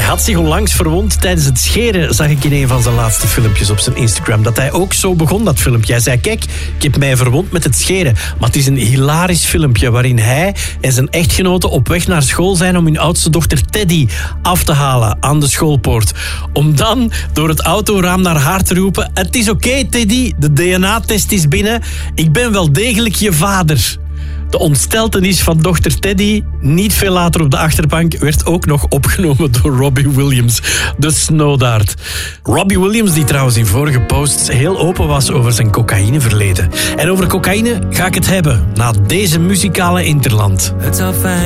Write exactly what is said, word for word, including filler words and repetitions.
had zich onlangs verwond tijdens het scheren, zag ik in een van zijn laatste filmpjes op zijn Instagram. Dat hij ook zo begon, dat filmpje. Hij zei, kijk, ik heb mij verwond met het scheren. Maar het is een hilarisch filmpje waarin hij en zijn echtgenote op weg naar school zijn om hun oudste dochter Teddy af te halen aan de schoolpoort. Om dan door het autoraam naar haar te roepen, het is oké, okay, Teddy, de D N A-test is binnen. Ik ben wel degelijk je vader. De ontsteltenis van dochter Teddy, niet veel later op de achterbank, werd ook nog opgenomen door Robbie Williams, de snowdaard. Robbie Williams, die trouwens in vorige posts heel open was over zijn cocaïneverleden. En over cocaïne ga ik het hebben na deze muzikale interland.